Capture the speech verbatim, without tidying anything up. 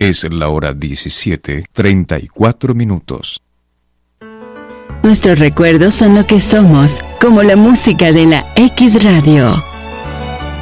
Es la hora diecisiete, treinta y cuatro minutos. Nuestros recuerdos son lo que somos, como la música de la X Radio.